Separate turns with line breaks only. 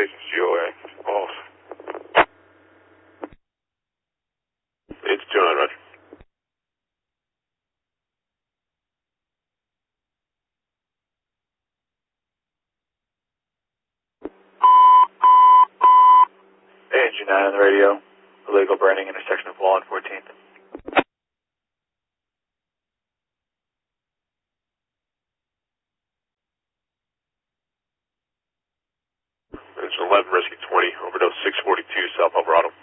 patient's GOA. Off. It's 209, Roger. Engine 9 on the radio. Illegal burning, intersection of Wall and 14th. It's 11, rescue 20, overdose 642, South Alvarado.